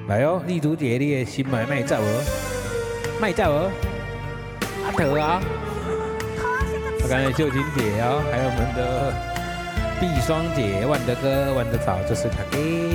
来哦，丽竹姐，你的新买卖照哦，卖照哦，阿头啊，我刚才秀琴姐哦，还有我们的碧霜姐、万德哥、万德嫂，这是他给。